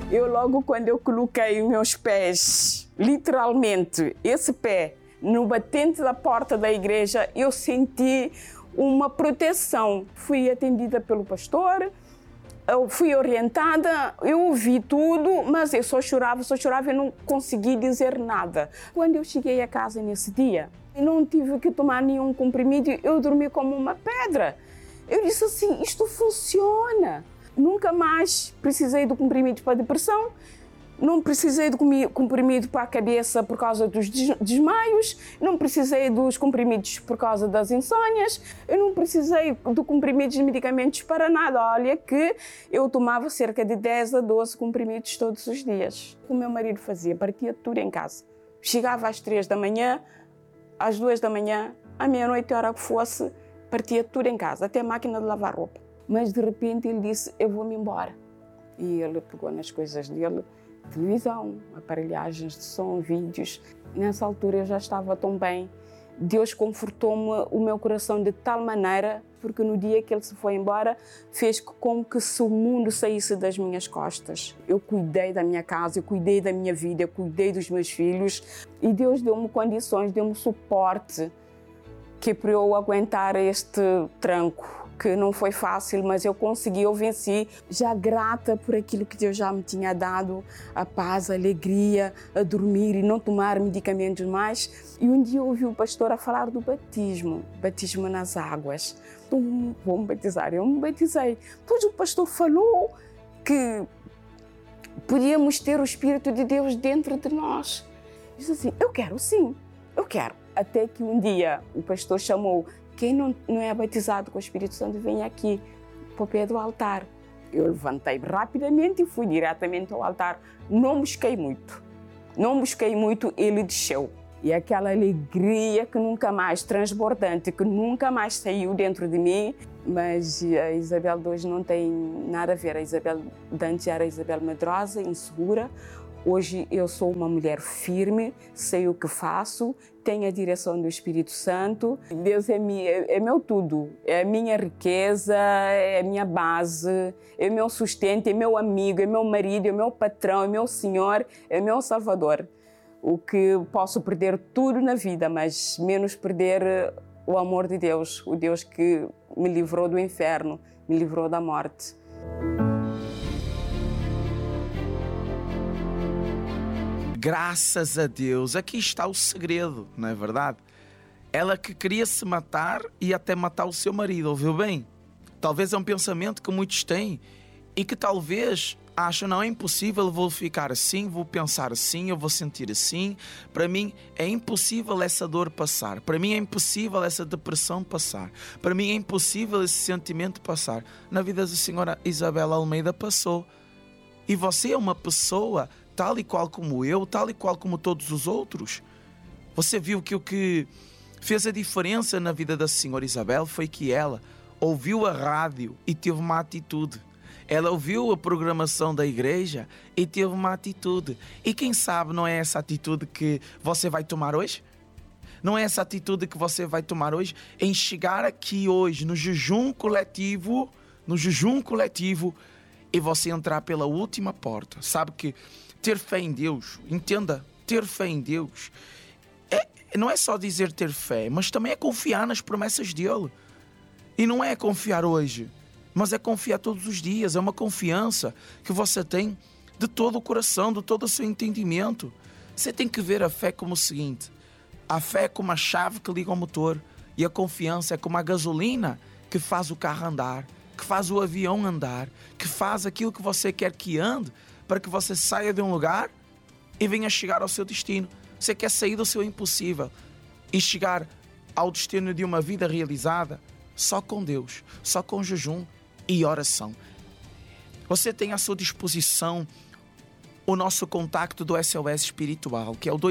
Eu logo quando eu coloquei os meus pés, literalmente, esse pé, no batente da porta da igreja, eu senti uma proteção. Fui atendida pelo pastor, eu fui orientada, eu ouvi tudo, mas eu só chorava e não consegui dizer nada. Quando eu cheguei a casa nesse dia, eu não tive que tomar nenhum comprimido, eu dormi como uma pedra. Eu disse assim, isto funciona. Nunca mais precisei de comprimido para a depressão, não precisei de comprimido para a cabeça por causa dos desmaios, não precisei dos comprimidos por causa das insônias, eu não precisei de comprimidos de medicamentos para nada. Olha que eu tomava cerca de 10 a 12 comprimidos todos os dias. O meu marido fazia, partia tudo em casa. Chegava às 3 da manhã, às 2 da manhã, à meia-noite, a hora que fosse, partia tudo em casa, até a máquina de lavar roupa. Mas de repente ele disse, eu vou-me embora. E ele pegou nas coisas dele, televisão, aparelhagens de som, vídeos. Nessa altura eu já estava tão bem. Deus confortou-me o meu coração de tal maneira, porque no dia que ele se foi embora, fez com que o mundo saísse das minhas costas. Eu cuidei da minha casa, eu cuidei da minha vida, eu cuidei dos meus filhos. E Deus deu-me condições, deu-me suporte, que é para eu aguentar este tranco, que não foi fácil, mas eu consegui, eu venci, já grata por aquilo que Deus já me tinha dado, a paz, a alegria, a dormir e não tomar medicamentos mais. E um dia eu ouvi o pastor a falar do batismo nas águas. Então, vou me batizar, eu me batizei. Depois o pastor falou que podíamos ter o Espírito de Deus dentro de nós. Eu disse assim, eu quero sim, eu quero. Até que um dia o pastor chamou, quem não é batizado com o Espírito Santo, vem aqui para o pé do altar. Eu levantei rapidamente e fui diretamente ao altar. Não busquei muito, ele desceu. E aquela alegria que nunca mais, transbordante, que nunca mais saiu dentro de mim. Mas a Isabel de hoje não tem nada a ver. A Isabel de antes era a Isabel medrosa, insegura. Hoje eu sou uma mulher firme, sei o que faço, tenho a direção do Espírito Santo. Deus é meu tudo, é a minha riqueza, é a minha base, é meu sustento, é meu amigo, é meu marido, é meu patrão, é meu Senhor, é meu Salvador. O que posso perder tudo na vida, mas menos perder o amor de Deus, o Deus que me livrou do inferno, me livrou da morte. Graças a Deus, aqui está o segredo, não é verdade? Ela que queria se matar e até matar o seu marido, ouviu bem? Talvez é um pensamento que muitos têm e que talvez acham, não, é impossível, eu vou ficar assim, vou pensar assim, eu vou sentir assim. Para mim é impossível essa dor passar, para mim é impossível essa depressão passar, para mim é impossível esse sentimento passar. Na vida da senhora Isabel Almeida passou. E você é uma pessoa tal e qual como eu, tal e qual como todos os outros. Você viu que o que fez a diferença na vida da senhora Isabel foi que ela ouviu a rádio e teve uma atitude. Ela ouviu a programação da igreja e teve uma atitude. E quem sabe não é essa atitude que você vai tomar hoje? Não é essa atitude que você vai tomar hoje em chegar aqui hoje no jejum coletivo, e você entrar pela última porta. Sabe que ter fé em Deus, entenda, ter fé em Deus não é só dizer ter fé, mas também é confiar nas promessas dele. E não é confiar hoje, mas é confiar todos os dias. É uma confiança que você tem de todo o coração, de todo o seu entendimento. Você tem que ver a fé como o seguinte: a fé é como a chave que liga o motor, e a confiança é como a gasolina que faz o carro andar, que faz o avião andar, que faz aquilo que você quer que ande, para que você saia de um lugar e venha chegar ao seu destino. Você quer sair do seu impossível e chegar ao destino de uma vida realizada só com Deus, só com jejum e oração. Você tem à sua disposição o nosso contacto do SOS Espiritual, que é o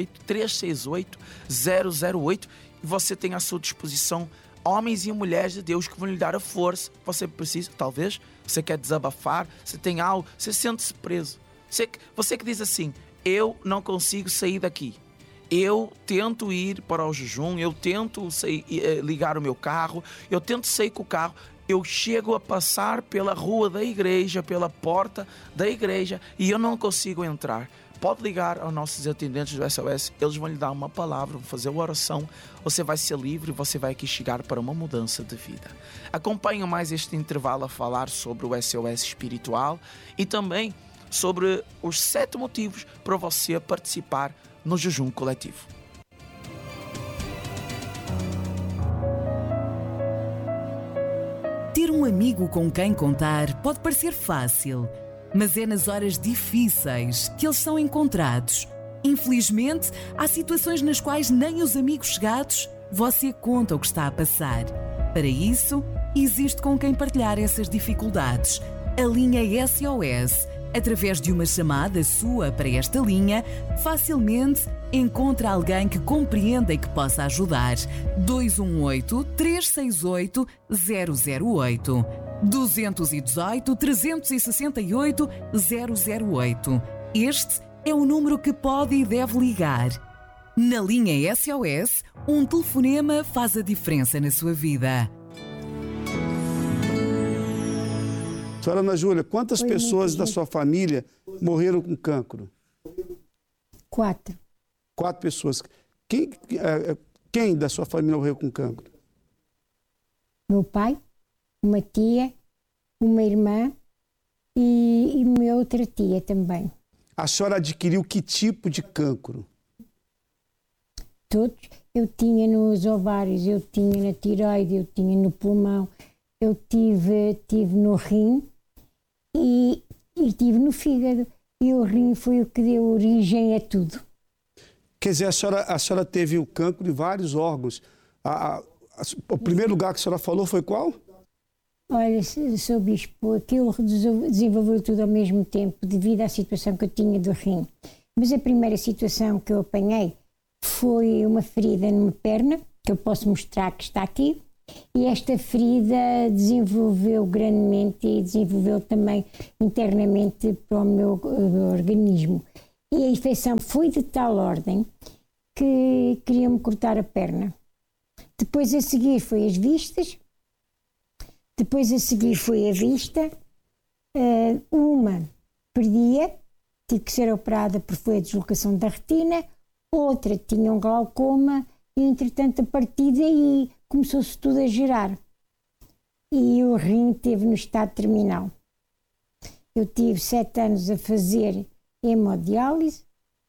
218-368-008. E você tem à sua disposição homens e mulheres de Deus que vão lhe dar a força que você precisa. Talvez você quer desabafar, você tem algo, você sente-se preso. Você que diz assim, eu não consigo sair daqui. Eu tento ir para o jejum, eu tento ligar o meu carro, eu tento sair com o carro, eu chego a passar pela rua da igreja, pela porta da igreja, e eu não consigo entrar. Pode ligar aos nossos atendentes do SOS, eles vão lhe dar uma palavra, vão fazer uma oração, você vai ser livre, você vai aqui chegar para uma mudança de vida. Acompanhe mais este intervalo a falar sobre o SOS espiritual e também sobre os 7 motivos para você participar no jejum coletivo. Ter um amigo com quem contar pode parecer fácil, mas é nas horas difíceis que eles são encontrados. Infelizmente, há situações nas quais nem os amigos chegados você conta o que está a passar. Para isso, existe com quem partilhar essas dificuldades. A linha SOS. Através de uma chamada sua para esta linha, facilmente encontra alguém que compreenda e que possa ajudar. 218-368-008. 218-368-008. Este é o número que pode e deve ligar. Na linha SOS, um telefonema faz a diferença na sua vida. Senhora Ana Júlia, quantas pessoas da sua família morreram com cancro? 4. 4 pessoas. Quem da sua família morreu com cancro? Meu pai, uma tia, uma irmã e minha outra tia também. A senhora adquiriu que tipo de cancro? Todos. Eu tinha nos ovários, eu tinha na tireoide, eu tinha no pulmão, eu tive no rim e tive no fígado. E o rim foi o que deu origem a tudo. Quer dizer, a senhora teve o cancro de vários órgãos. O primeiro lugar que a senhora falou foi qual? Olha, Sr. Bispo, aquilo desenvolveu tudo ao mesmo tempo devido à situação que eu tinha do rim. Mas a primeira situação que eu apanhei foi uma ferida numa perna, que eu posso mostrar que está aqui. E esta ferida desenvolveu grandemente e desenvolveu também internamente para o meu organismo. E a infecção foi de tal ordem que queriam-me cortar a perna. Depois a seguir foi as vistas, depois a seguir foi a vista, uma perdia, tive que ser operada porque foi a deslocação da retina, outra tinha um glaucoma e entretanto a partir daí começou-se tudo a girar e o rim esteve no estado terminal. Eu tive 7 anos a fazer hemodiálise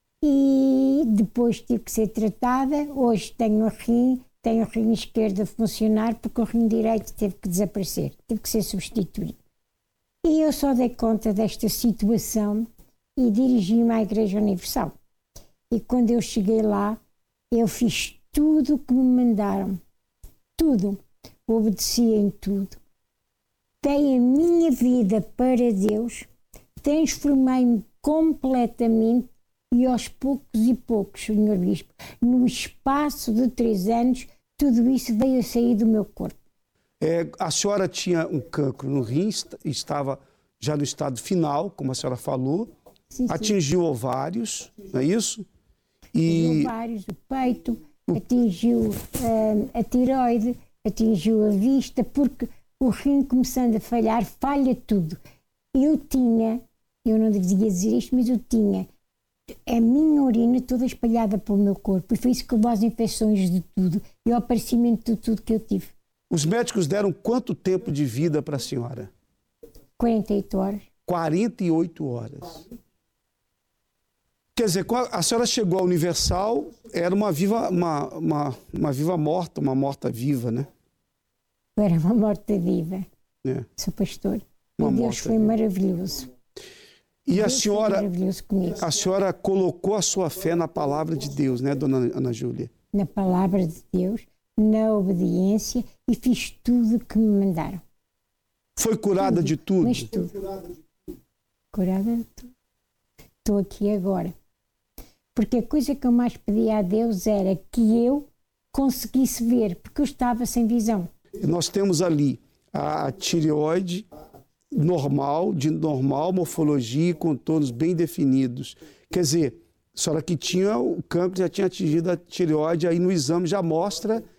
e depois tive que ser tratada. Hoje tenho o rim esquerdo a funcionar porque o rim direito teve que desaparecer, teve que ser substituído. E eu só dei conta desta situação e dirigi-me à Igreja Universal. E quando eu cheguei lá, eu fiz tudo o que me mandaram. Tudo. Obedeci em tudo. Dei a minha vida para Deus, transformei-me completamente e aos poucos e poucos, Sr. Bispo, no espaço de 3 anos, tudo isso veio a sair do meu corpo. A senhora tinha um cancro no rim, estava já no estado final, como a senhora falou, sim. Atingiu ovários, não é isso? Os ovários, o peito, atingiu a tireoide, atingiu a vista, porque o rim começando a falhar, falha tudo. Eu não devia dizer isto, mas eu tinha a minha urina toda espalhada pelo meu corpo, e foi isso que levou às infecções de tudo e ao aparecimento de tudo que eu tive. Os médicos deram quanto tempo de vida para a senhora? 48 horas. 48 horas. Quer dizer, quando a senhora chegou à Universal, era uma viva morta, uma morta viva, né? Eu era uma morta viva. É. Sou pastor. E Deus foi maravilhoso. E a senhora colocou a sua fé na palavra de Deus, né, dona Ana Júlia? Na palavra de Deus, na obediência, e fiz tudo o que me mandaram. Foi curada de tudo? Mas tudo. Curada de tudo. Estou aqui agora. Porque a coisa que eu mais pedia a Deus era que eu conseguisse ver, porque eu estava sem visão. Nós temos ali a tireoide normal, de normal morfologia e contornos bem definidos. Quer dizer, a senhora que tinha o cancro já tinha atingido a tireoide, aí no exame já mostra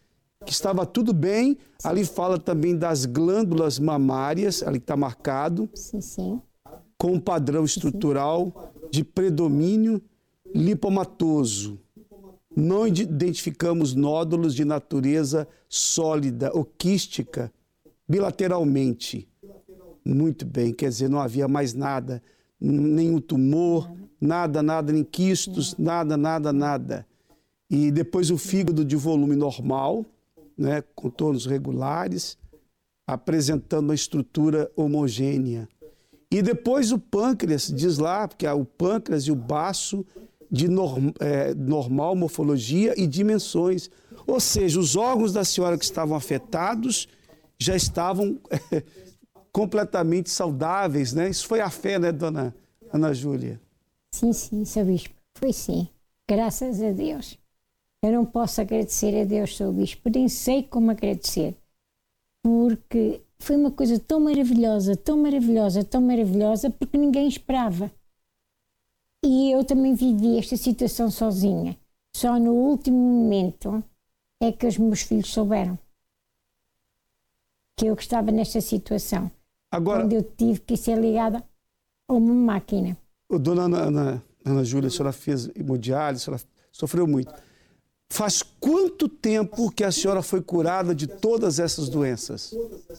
que estava tudo bem. Ali fala também das glândulas mamárias, ali que está marcado, Sim. com um padrão estrutural de predomínio lipomatoso. Não identificamos nódulos de natureza sólida ou quística bilateralmente. Muito bem, quer dizer, não havia mais nada, nenhum tumor, nada, nem quistos, nada. E depois o fígado de volume normal, né, contornos regulares, apresentando uma estrutura homogênea. E depois o pâncreas, diz lá, porque o pâncreas e o baço de normal morfologia e dimensões. Ou seja, os órgãos da senhora que estavam afetados já estavam completamente saudáveis, né? Isso foi a fé, né, dona Ana Júlia? Sim, Sr. Bispo. Foi sim. Graças a Deus. Eu não posso agradecer a Deus, Sr. Bispo. Nem sei como agradecer. Porque foi uma coisa tão maravilhosa, porque ninguém esperava. E eu também vivi esta situação sozinha. Só no último momento é que os meus filhos souberam que eu estava nesta situação. Agora, quando eu tive que ser ligada a uma máquina. Dona Ana Júlia, a senhora fez hemodiálise, a senhora sofreu muito. Faz quanto tempo que a senhora foi curada de todas essas doenças?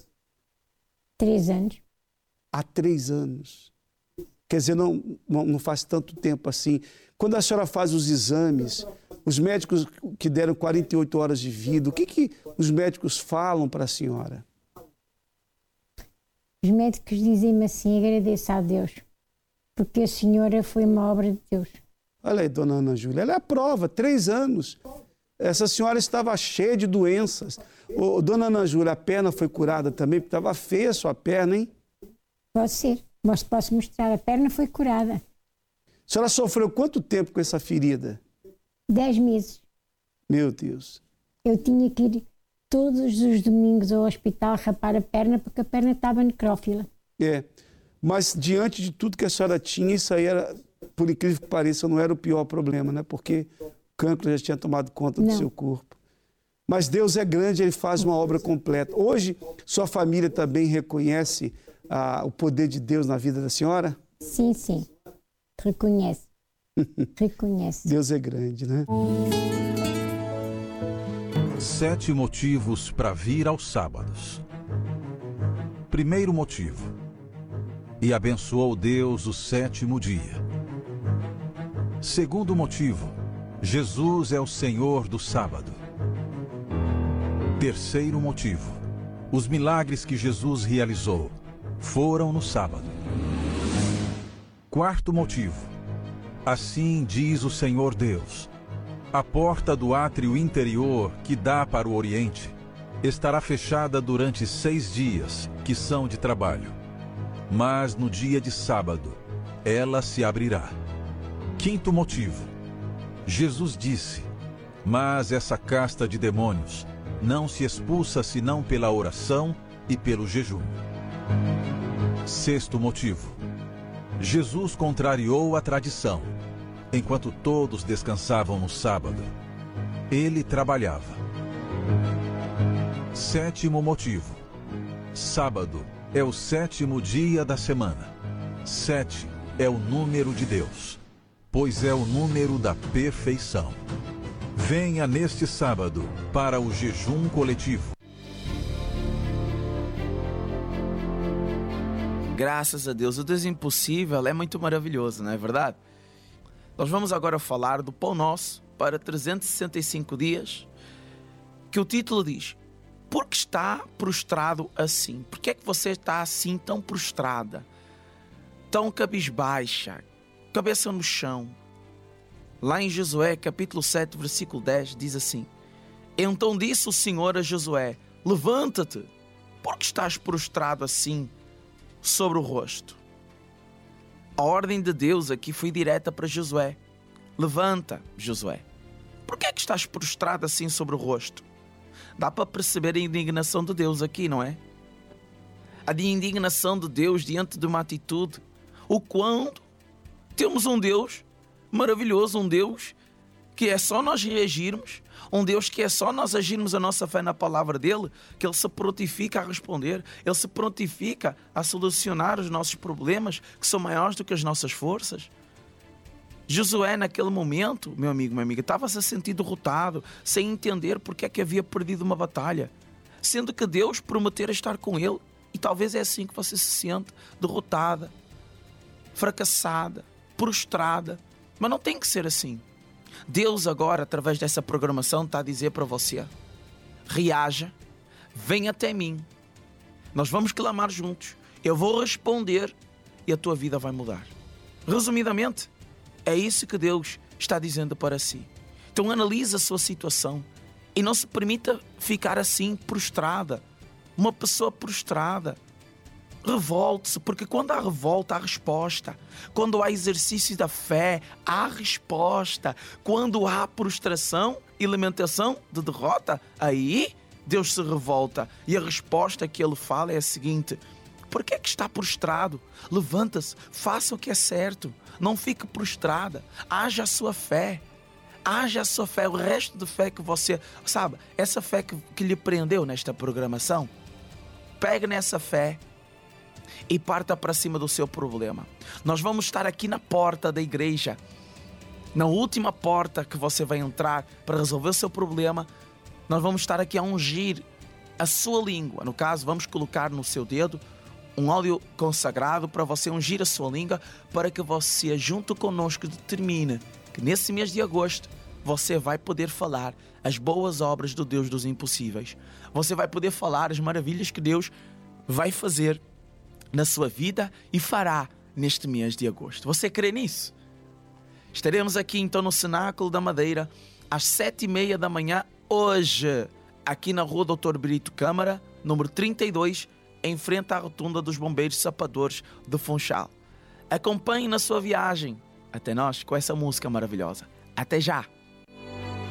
3 anos. Há 3 anos. Quer dizer, não faz tanto tempo assim. Quando a senhora faz os exames, os médicos que deram 48 horas de vida, o que os médicos falam para a senhora? Os médicos dizem-me assim: agradeça a Deus, porque a senhora foi uma obra de Deus. Olha aí, dona Ana Júlia, ela é a prova, 3 anos. Essa senhora estava cheia de doenças. Dona Ana Júlia, a perna foi curada também, porque estava feia a sua perna, hein? Pode ser, mas posso mostrar, a perna foi curada. A senhora sofreu quanto tempo com essa ferida? 10 meses. Meu Deus. Eu tinha que ir todos os domingos ao hospital rapar a perna, porque a perna estava necrófila. Mas diante de tudo que a senhora tinha, isso aí era, por incrível que pareça, não era o pior problema, né? Porque o cancro já tinha tomado conta do seu corpo. Mas Deus é grande, Ele faz uma obra completa. Hoje, sua família também reconhece o poder de Deus na vida da senhora? Sim. Reconhece. Reconhece. Deus é grande, né? 7 motivos para vir aos sábados. Primeiro motivo: e abençoou Deus o 7º dia. Segundo motivo: Jesus é o Senhor do sábado. Terceiro motivo: os milagres que Jesus realizou foram no sábado. Quarto motivo: assim diz o Senhor Deus: a porta do átrio interior que dá para o Oriente estará fechada durante 6 dias, que são de trabalho. Mas no dia de sábado, ela se abrirá. Quinto motivo: Jesus disse: mas essa casta de demônios não se expulsa senão pela oração e pelo jejum. Sexto motivo: Jesus contrariou a tradição. Enquanto todos descansavam no sábado, ele trabalhava. Sétimo motivo: sábado é o 7º dia da semana. 7 é o número de Deus, pois é o número da perfeição. Venha neste sábado para o jejum coletivo. Graças a Deus, o Deus impossível é muito maravilhoso, não é verdade? Nós vamos agora falar do Pão Nosso para 365 dias, que o título diz: por que está prostrado assim? Por que é que você está assim tão prostrada, tão cabisbaixa, cabeça no chão? Lá em Josué, capítulo 7, versículo 10, diz assim: então disse o Senhor a Josué: levanta-te, por que estás prostrado assim sobre o rosto? A ordem de Deus aqui foi direta para Josué: levanta, Josué. Por que é que estás prostrado assim sobre o rosto? Dá para perceber a indignação de Deus aqui, não é? A indignação de Deus diante de uma atitude. O quando temos um Deus maravilhoso, um Deus que é só nós reagirmos, um Deus que é só nós agirmos a nossa fé na palavra dele, que ele se prontifica a responder, ele se prontifica a solucionar os nossos problemas, que são maiores do que as nossas forças. Josué, naquele momento, meu amigo, minha amiga, estava-se a sentir derrotado, sem entender porque é que havia perdido uma batalha, sendo que Deus prometera estar com ele. E talvez é assim que você se sente, derrotada, fracassada, prostrada. Mas não tem que ser assim. Deus agora, através dessa programação, está a dizer para você: reaja, vem até mim, nós vamos clamar juntos, eu vou responder e a tua vida vai mudar. Resumidamente, é isso que Deus está dizendo para si. Então analise a sua situação e não se permita ficar assim, prostrada, uma pessoa prostrada. Revolte-se, porque quando há revolta, há resposta. Quando há exercício da fé, há resposta. Quando há prostração e lamentação de derrota, aí Deus se revolta. E a resposta que ele fala é a seguinte: por que é que está prostrado? Levanta-se, faça o que é certo. Não fique prostrada. Haja a sua fé. Haja a sua fé, o resto de fé que você... Sabe, essa fé que lhe prendeu nesta programação, pegue nessa fé e parta para cima do seu problema. Nós vamos estar aqui na porta da igreja, na última porta que você vai entrar para resolver o seu problema. Nós vamos estar aqui a ungir a sua língua. No caso, vamos colocar no seu dedo um óleo consagrado para você ungir a sua língua, para que você, junto conosco, determine que nesse mês de agosto você vai poder falar as boas obras do Deus dos impossíveis. Você vai poder falar as maravilhas que Deus vai fazer na sua vida e fará neste mês de agosto. Você crê nisso? Estaremos aqui então no Cenáculo da Madeira às 7h30 da manhã hoje, aqui na rua Dr. Brito Câmara, número 32, em frente à rotunda dos Bombeiros Sapadores de Funchal. Acompanhe na sua viagem até nós com essa música maravilhosa. Até já!